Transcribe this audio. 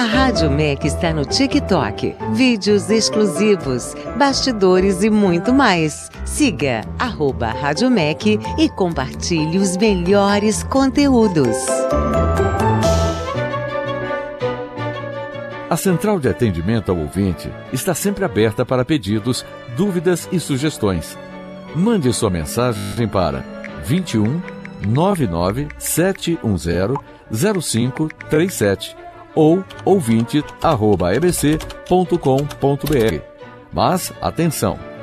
Rádio MEC está no TikTok. Vídeos exclusivos, bastidores e muito mais. Siga @Rádio MEC e compartilhe os melhores conteúdos. A Central de Atendimento ao Ouvinte está sempre aberta para pedidos, dúvidas e sugestões. Mande sua mensagem para 21 99 710 0537 ou ouvinte@ebc.com.br. Mas, atenção!